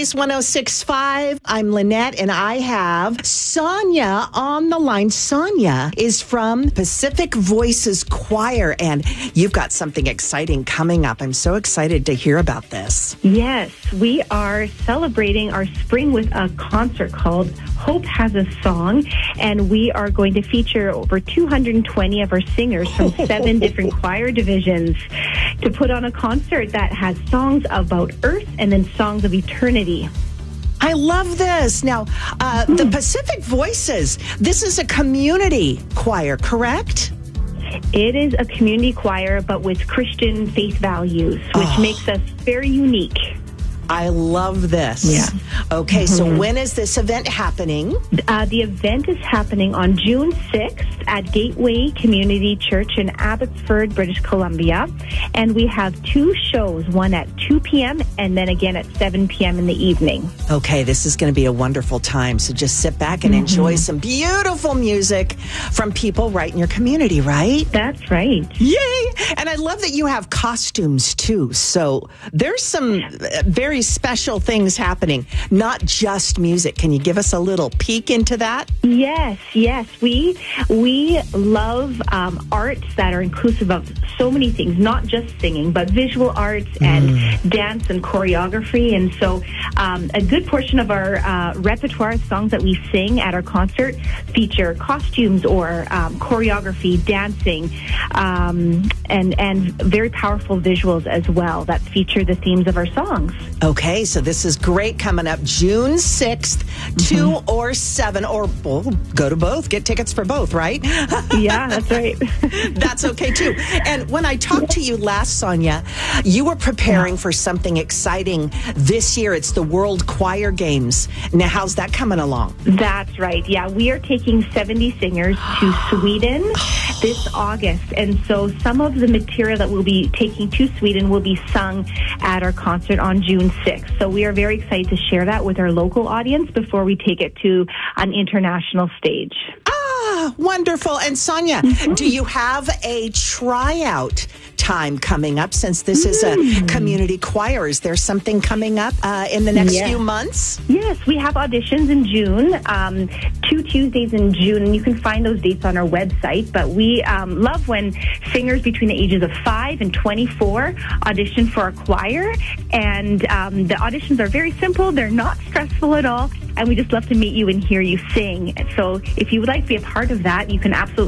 Blaze 106.5. I'm Lynette, and I have Sonia on the line. Sonia is from Pacific Voices Choir, and you've got something exciting coming up. I'm so excited to hear about this. Yes, we are celebrating our spring with a concert called Hope Has a Song, and we are going to feature over 220 of our singers from 7 different choir divisions to put on a concert that has songs about Earth and then songs of eternity. I love this. Now, the Pacific Voices, this is a community choir, correct? It is a community choir, but with Christian faith values, which makes us very unique. I love this. Yeah. Okay, so when is this event happening? The event is happening on June 6th at Gateway Community Church in Abbotsford, British Columbia. And we have 2 shows, one at 2 p.m. and then again at 7 p.m. in the evening. Okay, this is going to be a wonderful time. So just sit back and enjoy some beautiful music from people right in your community, right? That's right. Yay! And I love that you have costumes too. So there's some very special things happening, not just music. Can you give us a little peek into that? Yes. We love arts that are inclusive of so many things, not just singing, but visual arts and dance and choreography. And so a good portion of our repertoire songs that we sing at our concert feature costumes or choreography, dancing, and very powerful visuals as well that feature the themes of our songs. Okay, so this is great coming up June 6th, 2 or 7, or go to both. Get tickets for both, right? Yeah, that's right. That's okay, too. And when I talked to you last, Sonia, you were preparing for something exciting this year. It's the World Choir Games. Now, how's that coming along? That's right. Yeah, we are taking 70 singers to Sweden this August. And so some of the material that we'll be taking to Sweden will be sung at our concert on June 6th. So we are very excited to share that with our local audience before we take it to an international stage. Wonderful. And Sonia, do you have a tryout time coming up since this is a community choir? Is there something coming up in the next few months? Yes, we have auditions in June, 2 Tuesdays in June, and you can find those dates on our website. But we love when singers between the ages of 5 and 24 audition for our choir. And the auditions are very simple. They're not stressful at all. And we just love to meet you and hear you sing. So if you would like to be a part of that, you can absolutely